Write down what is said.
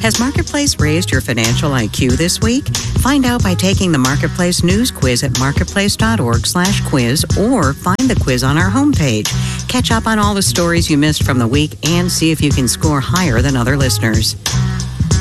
Has Marketplace raised your financial IQ this week? Find out by taking the Marketplace News Quiz at marketplace.org/quiz or find the quiz on our homepage. Catch up on all the stories you missed from the week and see if you can score higher than other listeners.